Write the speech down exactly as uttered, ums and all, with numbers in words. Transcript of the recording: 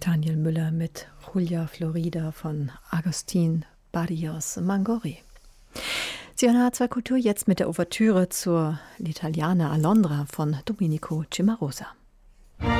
Daniel Müller mit Julia Florida von Agustin Barrios Mangori. Sie hören H zwei Kultur jetzt mit der Ouvertüre zur L'Italiana a Londra von Domenico Cimarosa.